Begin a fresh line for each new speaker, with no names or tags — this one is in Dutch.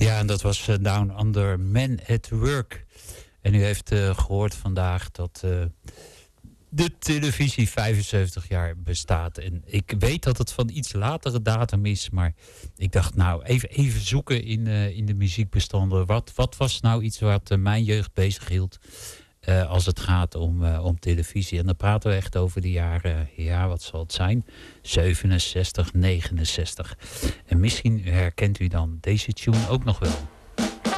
Ja, en dat was Down Under, Men at Work. En u heeft gehoord vandaag dat de televisie 75 jaar bestaat. En ik weet dat het van iets latere datum is. Maar ik dacht, nou, even zoeken in de muziekbestanden. Wat was nou iets wat mijn jeugd bezig hield als het gaat om televisie? En dan praten we echt over de jaren, ja, wat zal het zijn? 67, 69. En misschien herkent u dan deze tune ook nog wel.